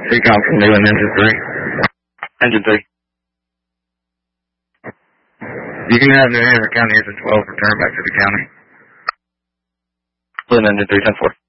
Seacom from Newland, engine 3. Engine 3. You can have New Haven County engine 12 return back to the county. Engine 3, 10-4.